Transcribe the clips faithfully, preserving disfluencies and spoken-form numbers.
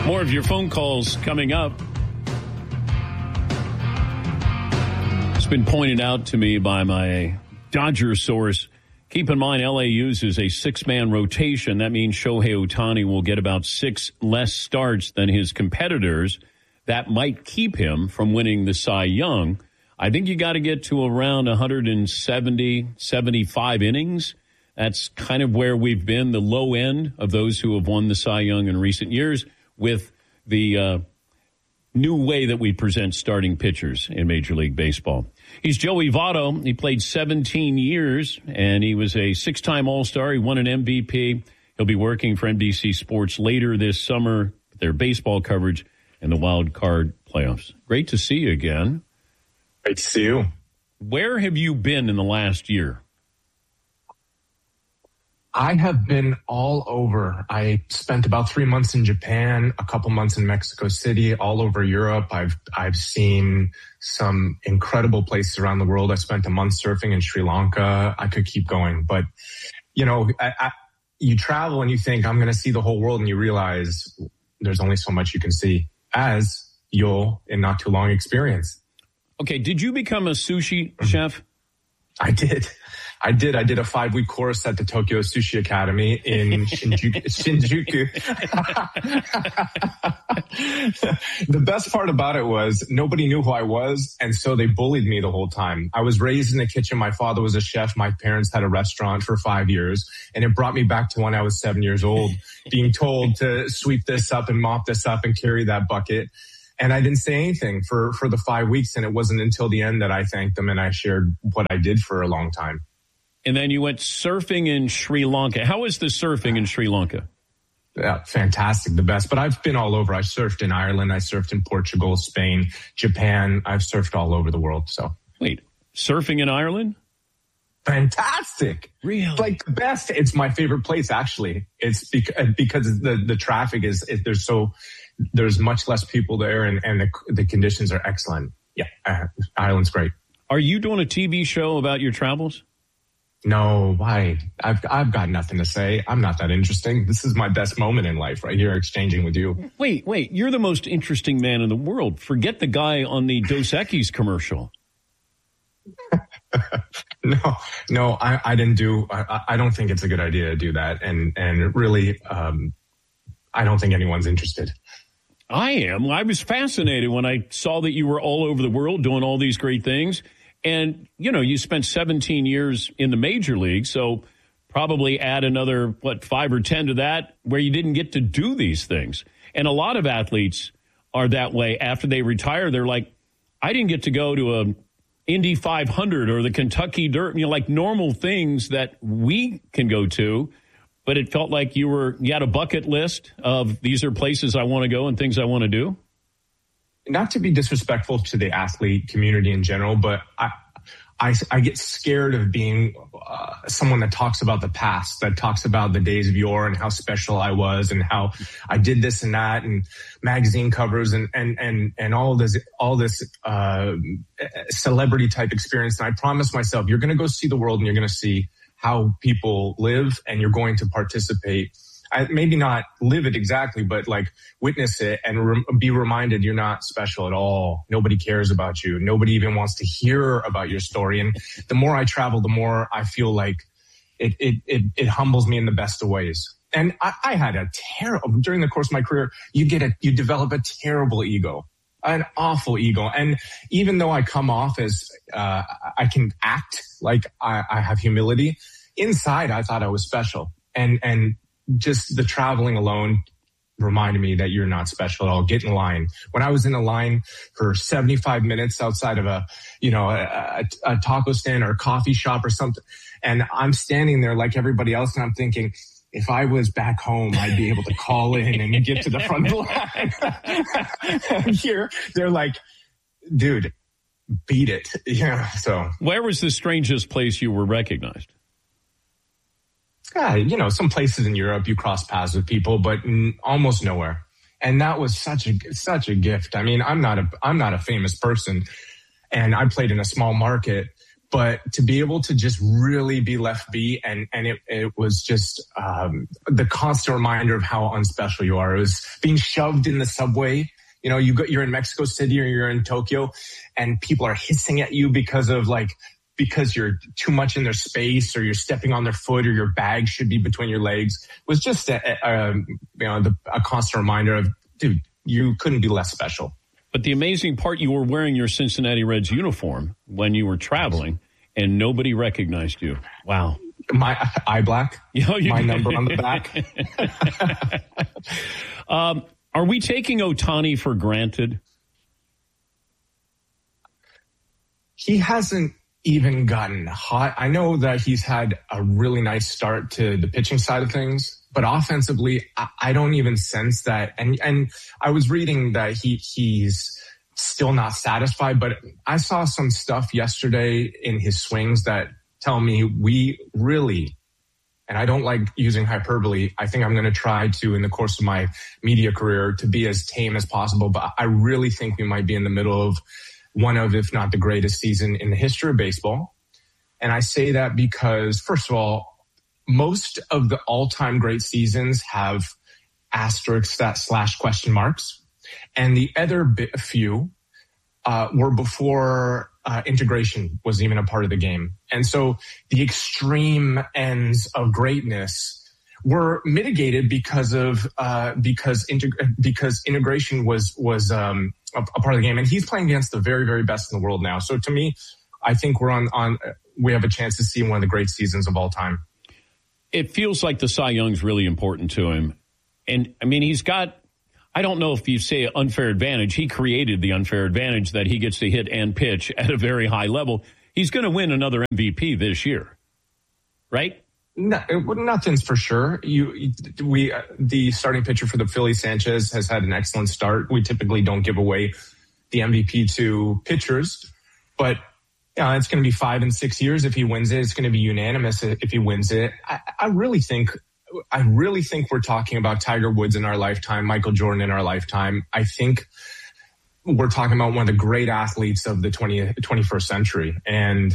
More of your phone calls coming up. It's been pointed out to me by my Dodger source. Keep in mind, L A uses a six-man rotation. That means Shohei Ohtani will get about six less starts than his competitors. That might keep him from winning the Cy Young. I think you got to get to around one seventy, seventy-five innings. That's kind of where we've been, the low end of those who have won the Cy Young in recent years, with the uh, new way that we present starting pitchers in Major League Baseball. He's Joey Votto. He played seventeen years, and he was a six-time All-Star. He won an M V P. He'll be working for N B C Sports later this summer, their baseball coverage and the wild card playoffs. Great to see you again. Great to see you. Where have you been in the last year? I have been all over. I spent about three months in Japan, a couple months in Mexico City, all over Europe. I've I've seen some incredible places around the world. I spent a month surfing in Sri Lanka. I could keep going, but you know, I, I, you travel and you think I'm going to see the whole world, and you realize there's only so much you can see, as you'll in not too long experience. Okay, did you become a sushi chef? I did. I did. I did a five-week course at the Tokyo Sushi Academy in Shinjuku. Shinjuku. The best part about it was nobody knew who I was, and so they bullied me the whole time. I was raised in the kitchen. My father was a chef. My parents had a restaurant for five years, and it brought me back to when I was seven years old, being told to sweep this up and mop this up and carry that bucket. And I didn't say anything for, for the five weeks, and it wasn't until the end that I thanked them and I shared what I did for a long time. And then you went surfing in Sri Lanka. How is the surfing in Sri Lanka? Yeah, fantastic, the best. But I've been all over. I surfed in Ireland. I surfed in Portugal, Spain, Japan. I've surfed all over the world. So wait, surfing in Ireland? Fantastic. Really? Like the best. It's my favorite place, actually. It's because, because the, the traffic is, it, there's so, there's much less people there, and, and the, the conditions are excellent. Yeah, uh, Ireland's great. Are you doing a T V show about your travels? No, why? I've I've got nothing to say. I'm not that interesting. This is my best moment in life right here, exchanging with you. Wait, wait. You're the most interesting man in the world. Forget the guy on the Dos Equis commercial. no, no, I, I didn't do, I, I don't think it's a good idea to do that. And, and really, um, I don't think anyone's interested. I am. I was fascinated when I saw that you were all over the world doing all these great things. And, you know, you spent seventeen years in the major league, so probably add another, what, five or ten to that where you didn't get to do these things. And a lot of athletes are that way. After they retire, they're like, I didn't get to go to a Indy five hundred or the Kentucky Dirt, you know, like normal things that we can go to. But it felt like you were, you had a bucket list of these are places I want to go and things I want to do. Not to be disrespectful to the athlete community in general, but I, I, I get scared of being uh, someone that talks about the past, that talks about the days of yore and how special I was and how I did this and that and magazine covers and, and, and, and all this, all this, uh, celebrity type experience. And I promised myself, you're going to go see the world and you're going to see how people live, and you're going to participate. I, maybe not live it exactly, but like witness it and re- be reminded you're not special at all. Nobody cares about you. Nobody even wants to hear about your story. And the more I travel, the more I feel like it, it, it, it humbles me in the best of ways. And I, I had a terrible, during the course of my career, you get a, you develop a terrible ego, an awful ego. And even though I come off as, uh, I can act like I, I have humility, inside I thought I was special. And, and, just the traveling alone reminded me that you're not special at all. Get in line. When I was in a line for seventy-five minutes outside of a, you know, a, a, a taco stand or a coffee shop or something, and I'm standing there like everybody else, and I'm thinking, if I was back home, I'd be able to call in and get to the front of the line. And here, they're like, dude, beat it. Yeah. So where was the strangest place you were recognized? Yeah, you know, some places in Europe you cross paths with people, but n- almost nowhere. And that was such a such a gift. I mean, I'm not a I'm not a famous person, and I played in a small market, But to be able to just really be left be, and, and it, it was just um, the constant reminder of how unspecial you are. It was being shoved in the subway. You know, you go, you're in Mexico City or you're in Tokyo, and people are hissing at you because of like, because you're too much in their space, or you're stepping on their foot, or your bag should be between your legs. It was just a, a, you know, the, a constant reminder of, dude, you couldn't be less special. But the amazing part, you were wearing your Cincinnati Reds uniform when you were traveling, and nobody recognized you. Wow. My eye black, you you my did. number on the back. um, are we taking Ohtani for granted? He hasn't even gotten hot. I know that he's had a really nice start to the pitching side of things, but offensively, I, I don't even sense that. And and I was reading that he he's still not satisfied, but I saw some stuff yesterday in his swings that tell me we really, and I don't like using hyperbole, I think I'm going to try to, in the course of my media career, to be as tame as possible, but I really think we might be in the middle of one of, if not the greatest season in the history of baseball. And I say that because, first of all, most of the all-time great seasons have asterisks that slash question marks. And the other bit, few uh, were before uh, integration was even a part of the game. And so the extreme ends of greatness were mitigated because of uh, because integ- because integration was was um, a, a part of the game, and he's playing against the very very best in the world now. So to me, I think we're on on we have a chance to see one of the great seasons of all time. It feels like the Cy Young's really important to him, and I mean he's got. I don't know if you say unfair advantage. He created the unfair advantage that he gets to hit and pitch at a very high level. He's going to win another M V P this year, right? No, nothing's for sure. You, we, the starting pitcher for the Phillies, Sanchez, has had an excellent start. We typically don't give away the M V P to pitchers, but you know, it's going to be five and six years if he wins it. It's going to be unanimous if he wins it. I, I really think, I really think we're talking about Tiger Woods in our lifetime, Michael Jordan in our lifetime. I think we're talking about one of the great athletes of the twentieth, twenty-first century, and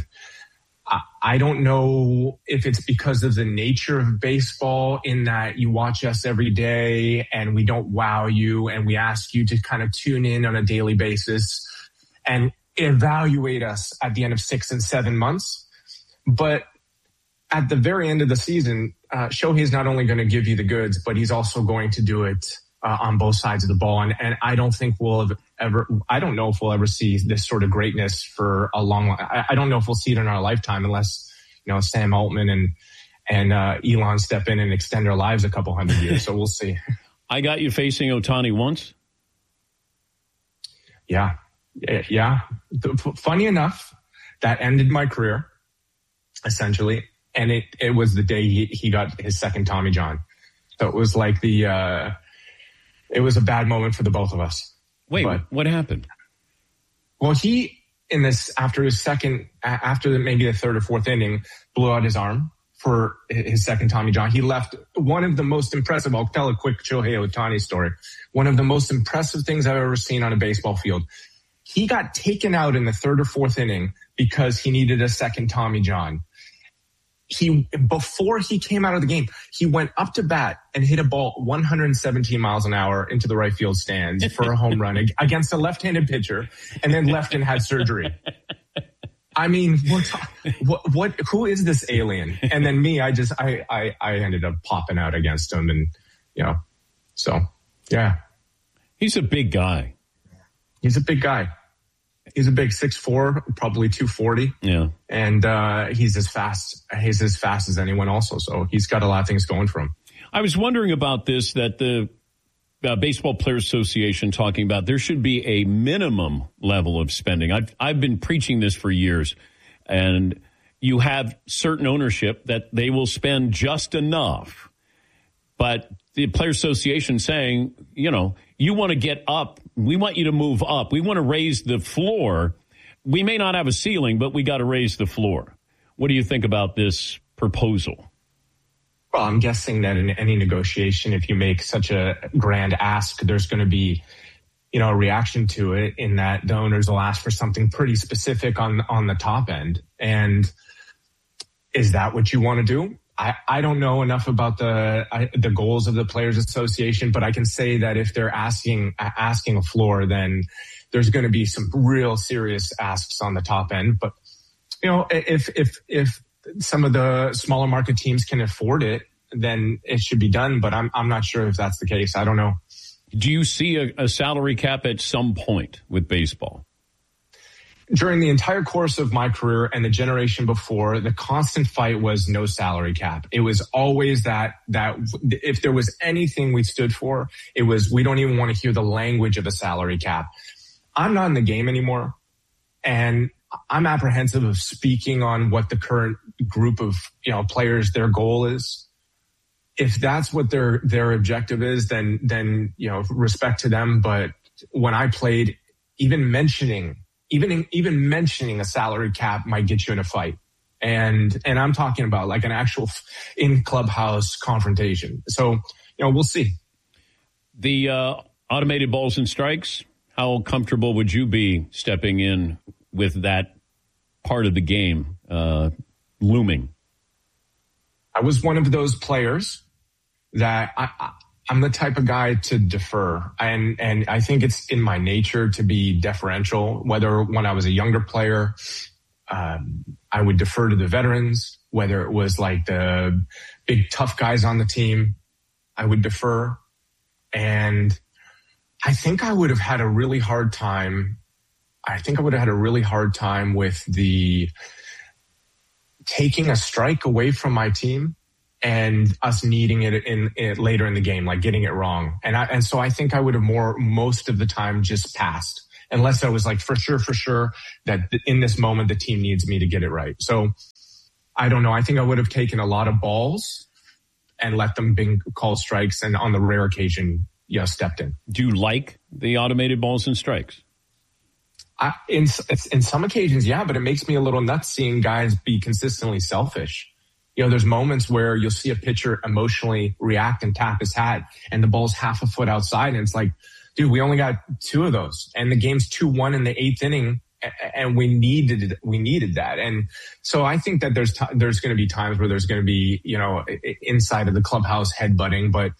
I don't know if it's because of the nature of baseball in that you watch us every day and we don't wow you and we ask you to kind of tune in on a daily basis and evaluate us at the end of six and seven months. But at the very end of the season, uh, Shohei is not only going to give you the goods, but he's also going to do it uh, on both sides of the ball. And, and I don't think we'll have ever, I don't know if we'll ever see this sort of greatness for a long, I, I don't know if we'll see it in our lifetime unless, you know, Sam Altman and, and uh, Elon step in and extend our lives a couple hundred years. So we'll see. I got you facing Ohtani once. Yeah. Yeah. Funny enough, that ended my career, essentially. And it, it was the day he, he got his second Tommy John. So it was like the, uh, it was a bad moment for the both of us. Wait, but, what happened? Well, he, in this, after his second, after the, maybe the third or fourth inning, blew out his arm for his second Tommy John. He left one of the most impressive, I'll tell a quick Shohei Ohtani story. One of the most impressive things I've ever seen on a baseball field. He got taken out in the third or fourth inning because he needed a second Tommy John. He, before he came out of the game, he went up to bat and hit a ball one hundred seventeen miles an hour into the right field stands for a home run against a left-handed pitcher, and then left and had surgery. I mean, what, what, what, who is this alien? And then me, I just, I, I, I ended up popping out against him, and, you know, so, yeah. He's a big guy. He's a big guy. He's a big six four, probably two forty. Yeah. And uh, he's as fast, he's as fast as anyone also. So he's got a lot of things going for him. I was wondering about this, that the uh, Baseball Players Association talking about there should be a minimum level of spending. I've, I've been preaching this for years. And you have certain ownership that they will spend just enough. But the Players Association saying, you know, you want to get up. We want you to move up. We want to raise the floor. We may not have a ceiling, but we got to raise the floor. What do you think about this proposal? Well, I'm guessing that in any negotiation, if you make such a grand ask, there's going to be you know, a reaction to it in that the owners will ask for something pretty specific on, on the top end. And is that what you want to do? I, I don't know enough about the I, the goals of the Players Association, but I can say that if they're asking asking a floor, then there's going to be some real serious asks on the top end. But you know, if if if some of the smaller market teams can afford it, then it should be done. But I'm I'm not sure if that's the case. I don't know. Do you see a, a salary cap at some point with baseball? During the entire course of my career and the generation before, the constant fight was no salary cap. It was always that, that if there was anything we stood for, it was, we don't even want to hear the language of a salary cap. I'm not in the game anymore, and I'm apprehensive of speaking on what the current group of, you know, players, their goal is. If that's what their, their objective is, then, then, you know, respect to them. But when I played, even mentioning Even even mentioning a salary cap might get you in a fight, and and I'm talking about like an actual in clubhouse confrontation. So you know, we'll see. The uh, automated balls and strikes. How comfortable would you be stepping in with that part of the game uh, looming? I was one of those players that I, I I'm the type of guy to defer, and and I think it's in my nature to be deferential. Whether when I was a younger player, um, I would defer to the veterans. Whether it was like the big tough guys on the team, I would defer. And I think I would have had a really hard time. I think I would have had a really hard time with the taking a strike away from my team and us needing it in, in later in the game, like getting it wrong. And I, and so I think I would have more, most of the time just passed, unless I was like, for sure, for sure that in this moment, the team needs me to get it right. So I don't know. I think I would have taken a lot of balls and let them being called strikes. And on the rare occasion, you know, stepped in. Do you like the automated balls and strikes? I, in, in some occasions, yeah, but it makes me a little nuts seeing guys be consistently selfish. You know, there's moments where you'll see a pitcher emotionally react and tap his hat, and the ball's half a foot outside. And it's like, dude, we only got two of those, and the game's two one in the eighth inning, and we needed we needed that. And so I think that there's t- there's going to be times where there's going to be, you know, inside of the clubhouse headbutting, but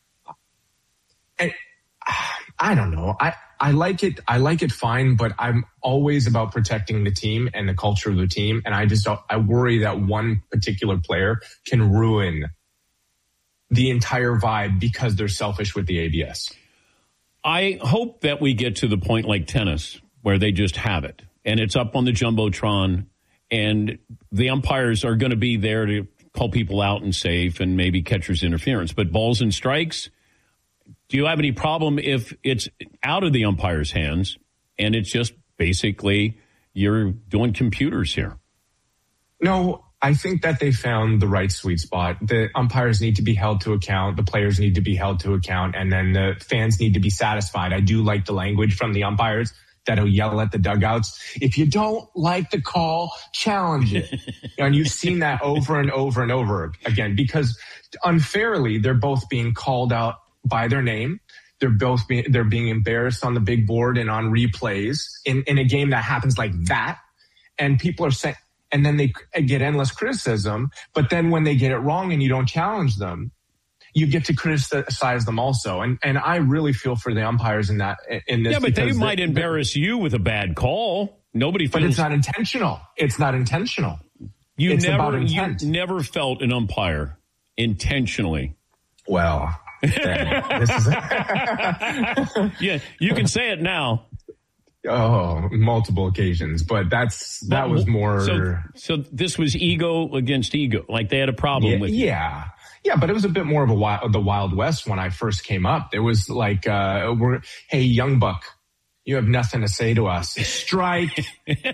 I, I don't know. I. I like it. I like it fine, but I'm always about protecting the team and the culture of the team. And I just don't, I worry that one particular player can ruin the entire vibe because they're selfish with the A B S. I hope that we get to the point like tennis where they just have it and it's up on the Jumbotron and the umpires are going to be there to call people out and safe and maybe catcher's interference. But balls and strikes, do you have any problem if it's out of the umpire's hands and it's just basically you're doing computers here? No, I think that they found the right sweet spot. The umpires need to be held to account. The players need to be held to account. And then the fans need to be satisfied. I do like the language from the umpires that'll yell at the dugouts. If you don't like the call, challenge it. And you've seen that over and over and over again, because unfairly, they're both being called out by their name. They're both being, they're being embarrassed on the big board and on replays in, in a game that happens like that. And people are saying, and then they get endless criticism. But then when they get it wrong and you don't challenge them, you get to criticize them also. And and I really feel for the umpires in that, in this. Yeah, but they might they, embarrass you with a bad call. Nobody feels. But it's not intentional. It's not intentional. You it's never, about intent. You never felt an umpire intentionally. Well, this is yeah, you can say it now. Oh, multiple occasions, but that's that was more. So, so this was ego against ego, like they had a problem yeah, with. You. Yeah, yeah, but it was a bit more of a wild, the Wild West when I first came up. There was like, uh, we're, hey, young buck, you have nothing to say to us. Strike.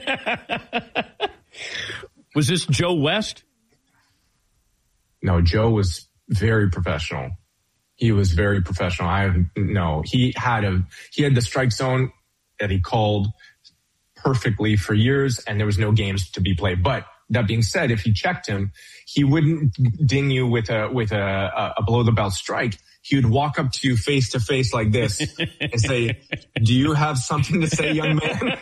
Was this Joe West? No, Joe was very professional. He was very professional. I no, he had a he had the strike zone that he called perfectly for years, and there was no games to be played. But that being said, if you checked him, he wouldn't ding you with a with a, a below the belt strike. he would walk up to you face to face like this and say, "Do you have something to say, young man?"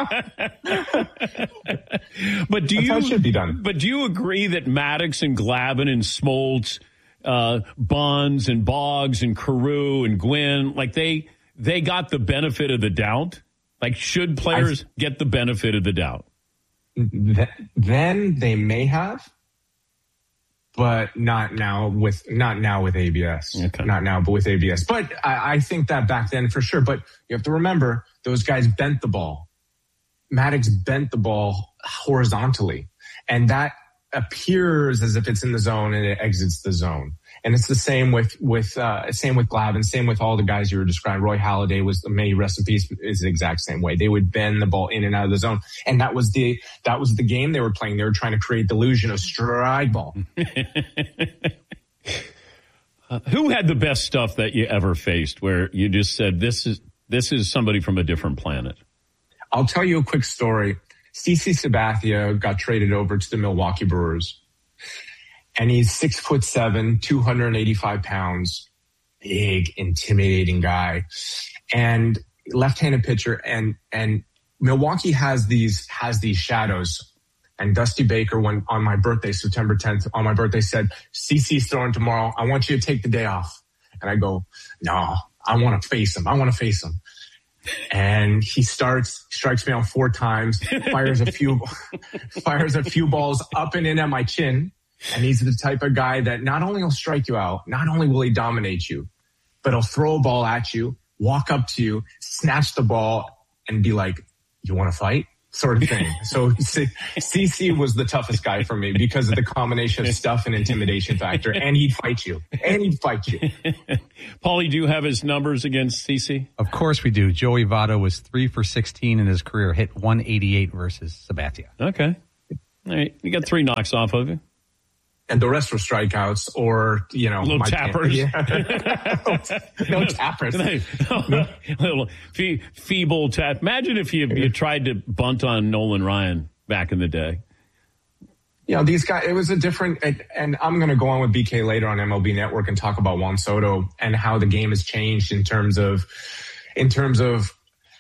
But do That's you how it should be done. But do you agree that Maddox and Glavine and Smoltz, uh, Bonds and Boggs and Carew and Gwynn, like they they got the benefit of the doubt? Like, should players I, get the benefit of the doubt? Th- then they may have, but not now with not now with A B S. Okay. Not now, but with A B S. But I, I think that back then for sure. But you have to remember, those guys bent the ball. Maddox bent the ball horizontally, and that appears as if it's in the zone and it exits the zone. And it's the same with with uh, same with Glavine, same with all the guys you were describing. Roy Halladay was, may he rest in peace, is the exact same way. They would bend the ball in and out of the zone, and that was the that was the game they were playing. They were trying to create the illusion of stride ball. uh, who had the best stuff that you ever faced, where you just said, "This is this is somebody from a different planet"? I'll tell you a quick story. CeCe Sabathia got traded over to the Milwaukee Brewers. And he's six foot seven, two hundred eighty-five pounds, big, intimidating guy, and left-handed pitcher. And and Milwaukee has these has these shadows. And Dusty Baker, when on my birthday, September tenth, on my birthday, said, "CeCe's throwing tomorrow. I want you to take the day off." And I go, "No, I want to face him. I want to face him." And he starts, strikes me out four times, fires a few, fires a few balls up and in at my chin. And he's the type of guy that not only will strike you out, not only will he dominate you, but he'll throw a ball at you, walk up to you, snatch the ball, and be like, "You want to fight?" Sort of thing. So CeCe was the toughest guy for me because of the combination of stuff and intimidation factor. And he'd fight you. And he'd fight you. Paulie, do you have his numbers against CeCe? Of course we do. Joey Votto was three for sixteen in his career, hit one eighty-eight versus Sabathia. Okay. All right. You got three knocks off of you. And the rest were strikeouts or, you know. Little tappers. Yeah. No tappers. No. Little fe- feeble tap. Imagine if you, you tried to bunt on Nolan Ryan back in the day. You know, these guys, it was a different, and, and I'm going to go on with B K later on M L B Network and talk about Juan Soto and how the game has changed in terms of, in terms of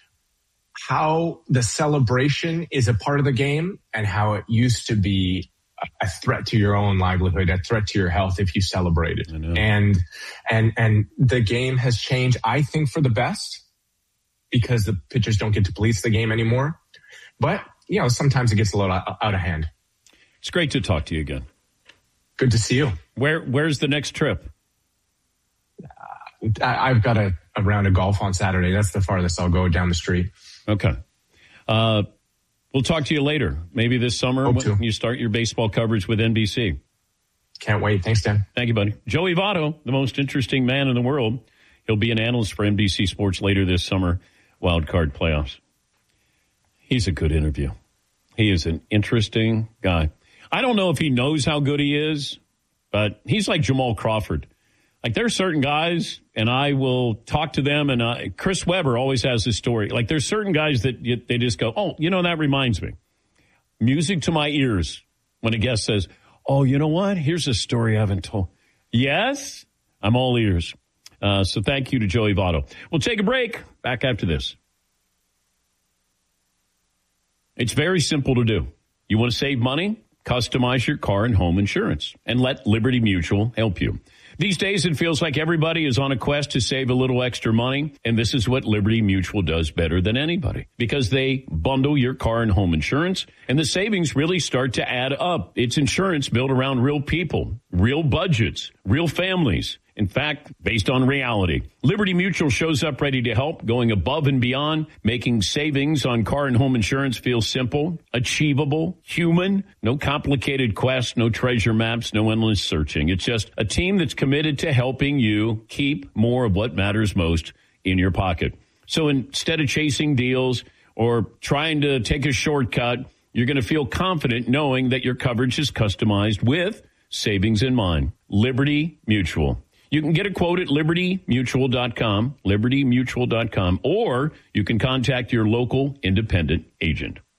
how the celebration is a part of the game and how it used to be a threat to your own livelihood, a threat to your health if you celebrate it. And, and, and the game has changed, I think, for the best because the pitchers don't get to police the game anymore. But, you know, sometimes it gets a little out of hand. It's great to talk to you again. Good to see you. Where, where's the next trip? Uh, I, I've got a, a round of golf on Saturday. That's the farthest I'll go down the street. Okay. Uh, We'll talk to you later, maybe this summer Hope when to. you start your baseball coverage with N B C. Can't wait. Thanks, Dan. Thank you, buddy. Joey Votto, the most interesting man in the world. He'll be an analyst for N B C Sports later this summer, Wild Card playoffs. He's a good interview. He is an interesting guy. I don't know if he knows how good he is, but he's like Jamal Crawford. Like, there are certain guys, and I will talk to them, and uh, Chris Webber always has this story. Like, there's certain guys that you, they just go, "Oh, you know, that reminds me." Music to my ears when a guest says, "Oh, you know what? Here's a story I haven't told." Yes, I'm all ears. Uh, so thank you to Joey Votto. We'll take a break. Back after this. It's very simple to do. You want to save money? Customize your car and home insurance and let Liberty Mutual help you. These days, it feels like everybody is on a quest to save a little extra money, and this is what Liberty Mutual does better than anybody, because they bundle your car and home insurance, and the savings really start to add up. It's insurance built around real people, real budgets, real families. In fact, based on reality. Liberty Mutual shows up ready to help, going above and beyond, making savings on car and home insurance feel simple, achievable, human, no complicated quests, no treasure maps, no endless searching. It's just a team that's committed to helping you keep more of what matters most in your pocket. So instead of chasing deals or trying to take a shortcut, you're going to feel confident knowing that your coverage is customized with savings in mind. Liberty Mutual. You can get a quote at liberty mutual dot com, liberty mutual dot com, or you can contact your local independent agent.